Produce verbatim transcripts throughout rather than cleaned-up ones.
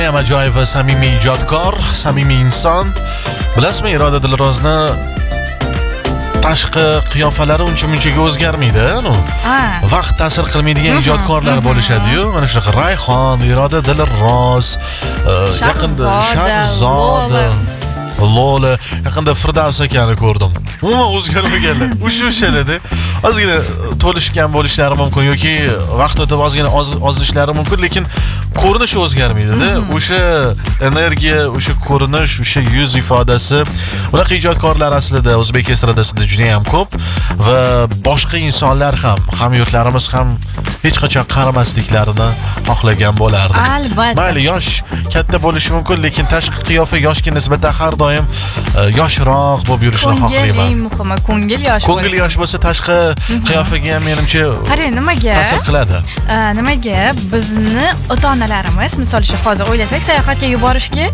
juda ham ajoyib va samimiy ijodkor, samimiy inson. Bilasizmi, Iroda Dilrozni tashqi qiyofalari uncha-munchaga o'zgarmaydi, no? Vaqt ta'sir qilmaydigan ijodkorlar bo'lishadi-yu. Mana shunaqa Rayhon, Iroda Dilroz, yaqinda Shahzoda, Lola, yaqinda Firdavs akani ko'rdim. Umuman o'zgarmaganlar. O'sha-o'shalarda ozgina to'lishgan bo'lishlari mumkin yoki vaqt o'tib ozgina ozishlari mumkin, lekin ko'rinishi o'zgarmaydi-da. O'sha energiya, o'sha ko'rinish, o'sha yuz ifodasi, unaqa ijodkorlar aslida o'zbek estradasida juda ham ko'p va boshqa insonlar ham, hamyurtlarimiz ham hech qachon qaramasliklarini xohlagan bo'lardi. Albatta. Mayli, yosh katta bo'lishi mumkin, lekin tashqi qiyofa yoshga nisbatan har doim yoshroq bo'lib yurishni xohlayman. Eng muhimi ko'ngil yosh bo'lsa. Ko'ngil yosh bo'lsa tashqi qiyofaga ham menimcha qarang, nimaga? ta'sir qiladi. Nimaga bizni ota-onalarimiz, misol uchun hozir o'ylasak, sayohatga yuborishga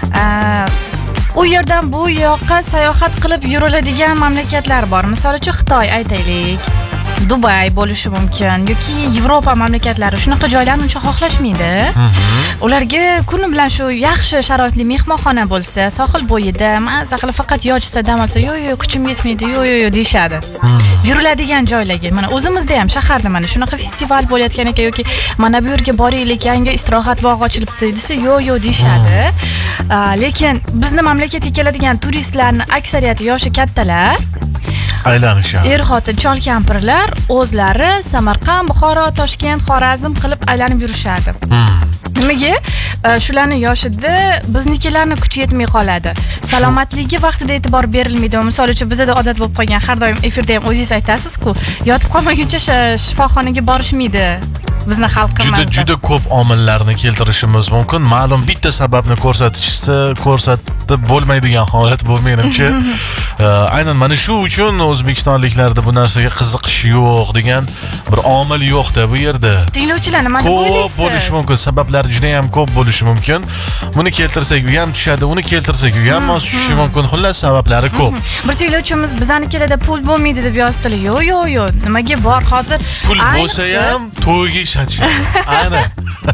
u yerdan bu yoqqa sayohat qilib yuriladigan mamlakatlar bor. Misol uchun Xitoy aytaylik, Dubay bo'lishi mumkin yoki Yevropa mamlakatlari shunaqa joylarni uncha xohlashmaydi. Ularga kuni bilan shu yaxshi sharoitli mehmonxona bo'lsa, sohil bo'yida mazza qilib faqat yochsa, dam olsa, "Yo'q, yo'q, kuchim yetmaydi, yo'q, yo'q, yo'q" deyshadi. Yuriladigan joylarga, mana o'zimizda ham shaharda mana shunaqa festival bo'layotgan ekan yoki mana bu yerga boraylik, yangi istirohat bog'i ochilibdi desa, "Yo'q, yo'q" deyshadi. Lekin bizni mamlakatga keladigan turistlarning aksariyati yoshi kattalar, aylanishadi. Er-xotin, chol-kampirlar o'zlari Samarqand, Buxoro, Toshkent, Xorazm qilib aylanib yurishadi. Nimaga? Shularning yoshida biznikilarning kuchi yetmay qoladi. Salomatligi vaqtida e'tibor berilmaydi. Misol uchun bizda odat bo'lib qolgan, har doim efirda ham o'zingiz aytasiz-ku, yotib qolmaguncha shifoxonaga borishmaydi. Bizni xalqimizda juda juda ko'p omillarni keltirishimiz mumkin. Ma'lum bitta sababni ko'rsatishsa, ko'rsatib bo'lmaydigan holat bu menimcha. Aynan mana shu uchun o'zbekistonliklarda bu narsaga qiziqish yo'q degan bir omil yo'q-da bu yerda. Tinglovchilar nima deb o'ylaysiz? Ko'p bo'lishi mumkin, sabablar juda ham ko'p bo'lishi mumkin. Buni keltirsak u ham tushadi, uni keltirsak u ham mos tushishi mumkin. Xullas sabablari ko'p. Bir tinglovchimiz bizanikilarda pul bo'lmaydi deb yozdilar. Yo'q, yo'q, yo'q. Nimaga bor hozir? Pul bo'lsa ham to'yga ishlatishadi. Aynan.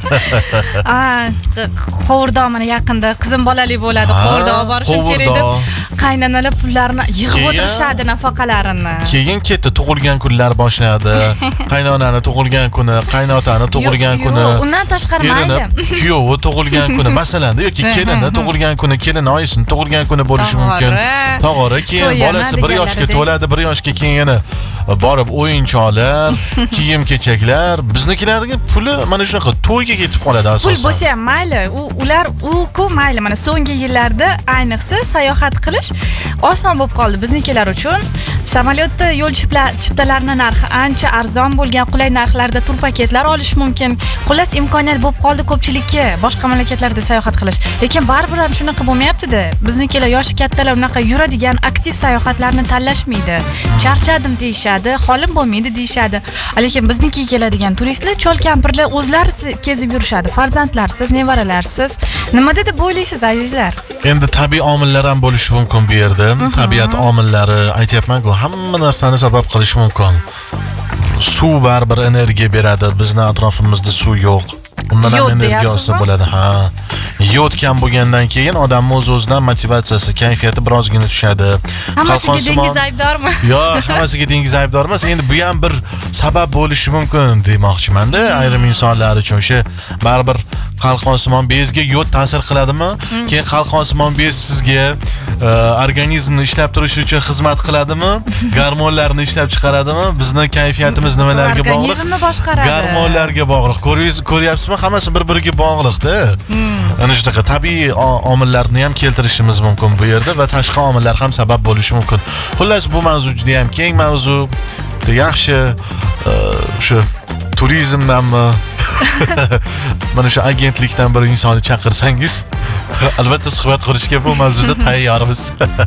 A, Qovurdo mana yaqinda qizim bolali bo'ladi. Qovurdo olib borishim kerak deb qaynanalar pullarni yig'ib o'tirishadi, nafaqalarini. Keyin ketdi, tug'ilgan kunlar boshladi. Qaynonani tug'ilgan kuni, qaynotani tug'ilgan kuni. Undan tashqari mayli. Kuyovi tug'ilgan kuni, masalan, yoki kelini tug'ilgan kuni, kelin oyisini tug'ilgan kuni bo'lishi mumkin. Tog'ora, keyin bolasi bir yoshga to'ladi, bir yoshga keyin yana borib o'yinchoqlar, kiyim-kechaklar, biznikilarga puli mana shunaqa to'yga ketib qoladi asosan. Pul bo'lsa ham mayli, u ular u-ku mayli. Mana so'nggi yillarda ayniqsa sayohat qilish oson bo'lib qoldi biznikilar uchun. Samolyotda yo'l chiptalarining narxi ancha arzon bo'lgan, qulay narxlarda tur paketlar olish mumkin. Xullas imkoniyat bo'lib qoldi ko'pchilikka boshqa mamlakatlarda sayohat qilish. Lekin baribir ham shunaqa bo'lmayapti-da. Biznikilar yoshi kattalar unaqa yuradigan aktiv sayohatlarni tanlashmaydi. Charchadim deyshadi, holim bo'lmaydi deyshadi. Lekin biznikiga keladigan turistlar, chol-kampirlar o'zlari kezib yurishadi. Farzandlarsiz, nevaralarsiz. Nima deb o'ylaysiz, azizlar? Endi tabiiy omillar ham bo'lishi mumkin bu yerda. Tabiat omillari, aytayapman-ku, hamma narsani sabab qilishi mumkin. Suv baribir energiya beradi. Bizning atrofimizda suv yo'q. Undan ham energiya olsa bo'ladi. Ha. Yod kam bo'lgandan keyin odamning o'z-o'zidan motivatsiyasi, kayfiyati birozgina tushadi. Hammasiga dengiz aybdormi? Yo'q, hammasiga dengiz aybdor emas. Endi bu ham bir sabab bo'lishi mumkin demoqchiman-da, ayrim insonlar uchun. O'sha baribir qalqonsimon bezga yod ta'sir qiladimi? Keyin qalqonsimon bez sizga organizmni ishlab turishi uchun xizmat qiladimi? Gormonlarni ishlab chiqaradimi? Bizni kayfiyatimiz nimalarga bog'liq? Organizmni boshqaradi. Gormonlarga bog'liq. Ko'ryapsizmi? Hammasi bir-biriga bog'liq-da. Ana shunaqa tabiiy omillarni ham keltirishimiz mumkin bu yerda va tashqi omillar ham sabab bo'lishi mumkin. Xullas bu mavzu juda ham keng mavzu. Yaxshi o'sha turizmdanmi mana shu agentlikdan bir insonni chaqirsangiz Albatta suhbat qurishga bu mavzuda tayyormiz.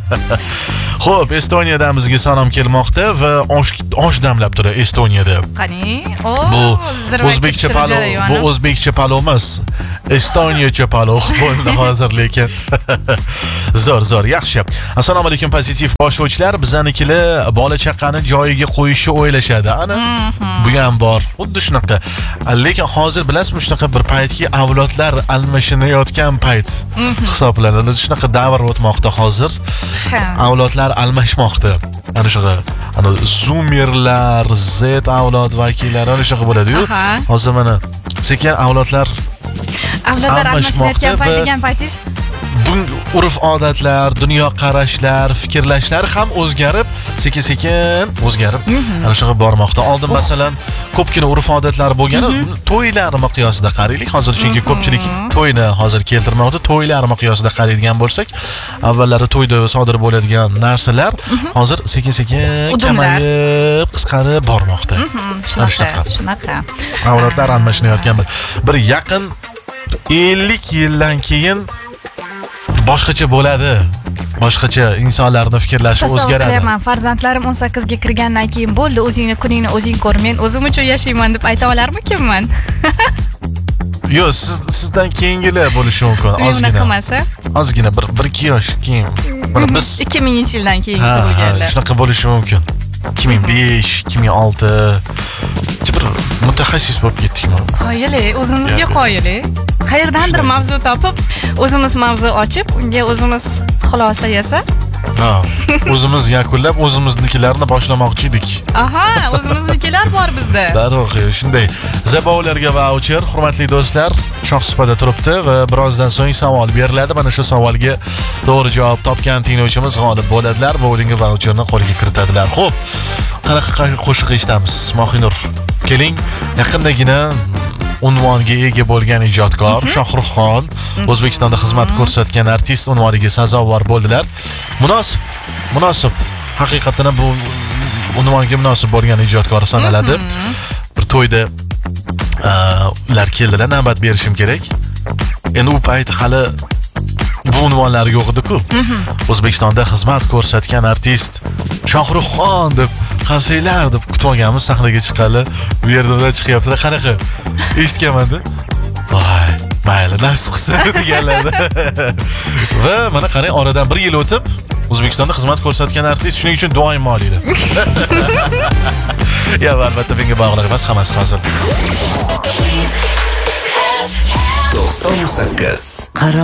Xo'p, Estoniyadan bizga salom kelmoqda va osh osh damlab turadi Estoniyada. Qani? O, bu o'zbekcha palov, bu o'zbekcha palov emas. Estoniyacha palov bo'ldi hozir lekin. Zo'r, zo'r, yaxshi. Assalomu alaykum pozitiv boshlovchilar. Bizanikilar bola chaqani joyiga qo'yishni o'ylashadi. Ana, bu ham bor. Xuddi shunaqa. Lekin hozir bilasizmi, shunaqa bir paytki avlodlar almashinayotgan payt hisoblanadi. Shunaqa davr o'tmoqda hozir. Avlodlar almashmoqda. Ana shunaqa, ana zoomerlar, Z avlod vakillari ana shunaqa bo'ladi-yu. Hozir mana sekin avlodlar avlodlar almashayotgan payt degan paytingiz urf odatlar, dunyo qarashlar, fikrlashlar ham o'zgarib, sekin-sekin o'zgarib ana shunaqa bormoqda. Oldin masalan ko'pgina urf odatlar bo'lgan, to'ylar miqyosida qaraylik. Hozir chunki ko'pchilik to'yni hozir keltirmoqda. To'ylar miqyosida qaraydigan bo'lsak, avvallari to'yda sodir bo'ladigan narsalar hozir sekin-sekin kamayib, qisqarib bormoqda. Shunaqa, shunaqa. Avlodlar almashinayotgan bir yaqin ellik yildan keyin boshqacha bo'ladi. Boshqacha insonlarning fikrlashi o'zgaradi. Men farzandlarim o'n sakkizga kirgandan keyin bo'ldi, o'zingni kuningni o'zing ko'r, men o'zim uchun yashayman deb ayta olarmikinman? Yo'q, siz sizdan keyingilar bo'lishi mumkin. Ozgina. Unaqa emas-a? Ozgina bir bir ikki yosh keyin. Mana biz ikki minginchi yildan keyin tug'ilganlar. Shunaqa bo'lishi mumkin. ikki ming besh, ikki ming olti bir mutaxassis bo'lib ketdikmi? Qoyil, o'zimizga qoyil. Qayerdandir mavzu topib, o'zimiz mavzu ochib, unga o'zimiz xulosa yasa. Ha, o'zimiz yakunlab, o'zimiznikilarni boshlamoqchi edik. Aha, o'zimiznikilar bor bizda. Darvoqe, shunday. Zabolarga voucher, hurmatli do'stlar, shohsupada turibdi va birozdan so'ng savol beriladi. Mana shu savolga to'g'ri javob topgan tinglovchimiz g'olib bo'ladilar. Bowling voucherni qo'lga kiritadilar. Xo'p, qanaqa qo'shiq eshitamiz? Mohinur, keling, yaqindagina unvonga ega bo'lgan ijodkor Shohruxxon O'zbekistonda xizmat ko'rsatgan artist unvoniga sazovor bo'ldilar. Munosib, munosib. Haqiqatan bu unvonga munosib bo'lgan ijodkor sanaladi. Bir to'yda ular keldilar, navbat berishim kerak. Endi u payt hali bu unvonlar yo'q edi-ku. O'zbekistonda xizmat ko'rsatgan artist Shohruxxon deb qarsanglar deb kutib olganmiz, sahnaga chiqqali. Bu yerda chiqyaptilar, qanaqa eshitganman-da. Voy, mayli, nasib qilsa deganlarda. Va mana qarang, oradan bir yil o'tib O'zbekistonda xizmat ko'rsatgan artist, shuning uchun doim olinglar. Ya, albatta menga bog'liq emas, hammasi hozir. to'qson sakkiz